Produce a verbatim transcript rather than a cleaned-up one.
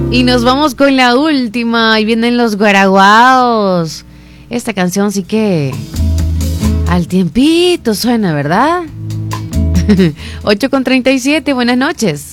Y nos vamos con la última. Y vienen los guaraguaos. Esta canción sí que al tiempito suena, ¿verdad? ocho con treinta y siete, buenas noches.